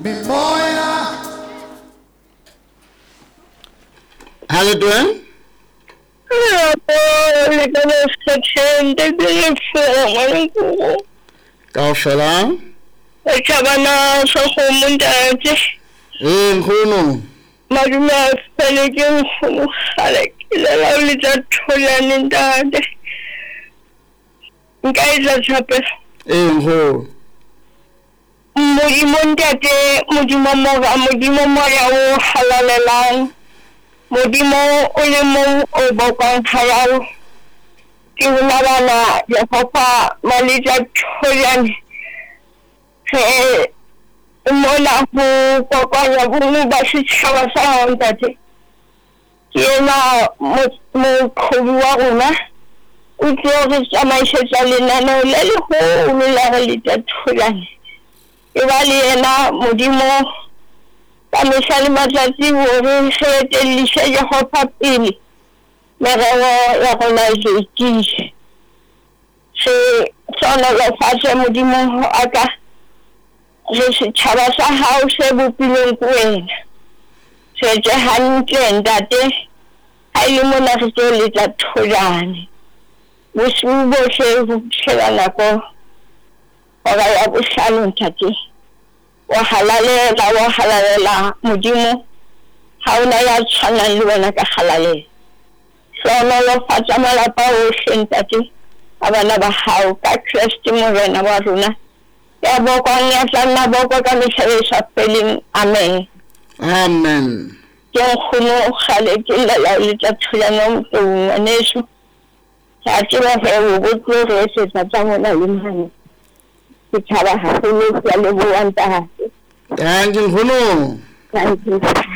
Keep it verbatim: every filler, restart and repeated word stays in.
Mimoya. How you doing? Kaufela. Chabana sa kumunta ati. Eh, mkhulu. Maduma peleke mkhulu halek. Ilala ulita thola nindade. Ngaiza chape. Eh, mkhulu. Mudi montate, mudi momoga, mudi momoya o halalelang. Mudi mo ule mo o bokang halal. Kiunabana ya papa malita thola ni. Se mona hu kokanya bunu basi chawa sa ontate kena mo mo khulwa una utlo ke amaisha tsalena no le le ho ulula lita thulane e bali ena modimo ka mesale matsatsi ho se telisha ya ho papili merero ya gona jeki se tsona la fase modimo aka se tshaba sa hao se bopileng ko wena se je hantle ntate ha ile mona re tlo le tla thojane bosibo se go tshela ko ora ya bohlano ntate wa halale la wa halale la modimo ha ona ya tshwana le wena ka halale sona lo fatsa malapa o sentate abana ba hao ka Christ mo wena wa rona ya boko nya tsana boko ka mesebetsa peleng amen Amen. ke khono khale ke la la le tsa tshwana mo anesu ya tseba he o botlo re se tsa tsamo na le mane ke tsaba ha le ya le bo anta ha Thank you, mkhulu. thank you